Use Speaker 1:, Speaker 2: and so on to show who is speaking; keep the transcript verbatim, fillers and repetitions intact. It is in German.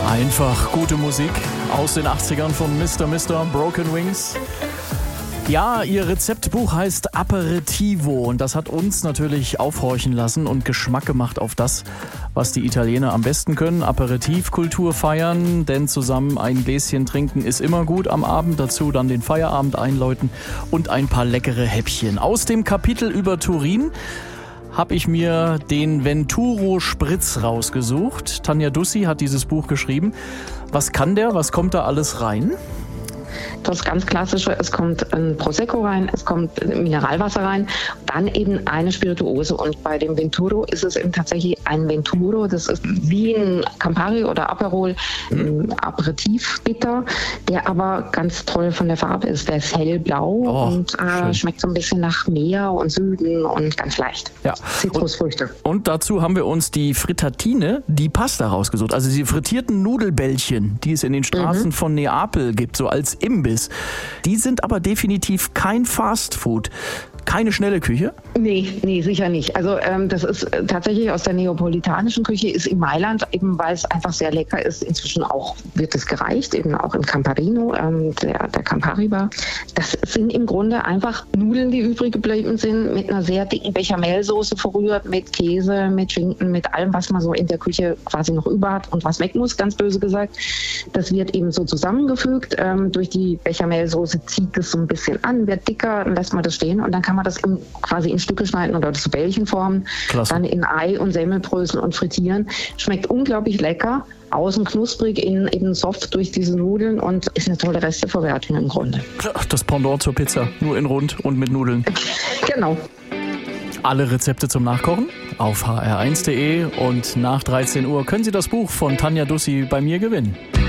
Speaker 1: Einfach gute Musik aus den achtzigern von Mister Mister Broken Wings. Ja, ihr Rezeptbuch heißt Aperitivo und das hat uns natürlich aufhorchen lassen und Geschmack gemacht auf das, was die Italiener am besten können. Aperitivkultur feiern, denn zusammen ein Gläschen trinken ist immer gut am Abend. Dazu dann den Feierabend einläuten und ein paar leckere Häppchen. Aus dem Kapitel über Turin habe ich mir den Venturo Spritz rausgesucht. Tanja Dussi hat dieses Buch geschrieben. Was kann der? Was kommt da alles rein?
Speaker 2: Das ganz Klassische, es kommt ein Prosecco rein, es kommt Mineralwasser rein, dann eben eine Spirituose. Und bei dem Venturo ist es eben tatsächlich ein Venturo, das ist wie ein Campari oder Aperol, ein Aperitivbitter, der aber ganz toll von der Farbe ist. Der ist hellblau
Speaker 1: oh,
Speaker 2: und äh, schmeckt so ein bisschen nach Meer und Süden und ganz leicht.
Speaker 1: Ja.
Speaker 2: Zitrusfrüchte.
Speaker 1: Und, und dazu haben wir uns die Frittatine, die Pasta rausgesucht. Also die frittierten Nudelbällchen, die es in den Straßen mhm. von Neapel gibt, so als Imbiss. Die sind aber definitiv kein Fastfood. Keine schnelle Küche?
Speaker 2: Nee, nee, sicher nicht. Also ähm, das ist äh, tatsächlich aus der neapolitanischen Küche, ist in Mailand, eben weil es einfach sehr lecker ist. Inzwischen auch wird es gereicht, eben auch im Camparino, ähm, der, der Campari Bar. Das sind im Grunde einfach Nudeln, die übrig geblieben sind, mit einer sehr dicken Bechamelsoße verrührt, mit Käse, mit Schinken, mit allem, was man so in der Küche quasi noch über hat und was weg muss, ganz böse gesagt. Das wird eben so zusammengefügt. Ähm, durch die Bechamelsoße zieht es so ein bisschen an, wird dicker, dann lässt man das stehen und dann kann man das in, quasi in Stücke schneiden oder zu Bällchen formen, Klasse. Dann in Ei und Semmelbrösel und frittieren. Schmeckt unglaublich lecker, außen knusprig, innen eben soft durch diese Nudeln und ist eine tolle Resteverwertung im Grunde.
Speaker 1: Das Pendant zur Pizza, nur in rund und mit Nudeln.
Speaker 2: Genau.
Speaker 1: Alle Rezepte zum Nachkochen auf h r eins punkt d e und nach dreizehn Uhr können Sie das Buch von Tanja Dussi bei mir gewinnen.